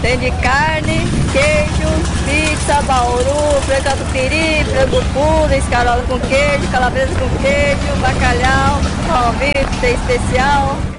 Tem de carne, queijo, pizza, bauru, frango catupiry, frango puro, escarola com queijo, calabresa com queijo, bacalhau, pão vivo, tem especial.